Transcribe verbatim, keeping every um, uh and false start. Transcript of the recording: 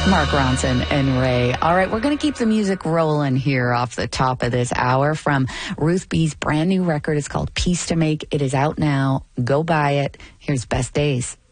Mark Ronson and Ray. All right, we're going to keep the music rolling here off the top of this hour from Ruth B's brand new record. It's called Peace to Make. It is out now. Go buy it. Here's Best Days.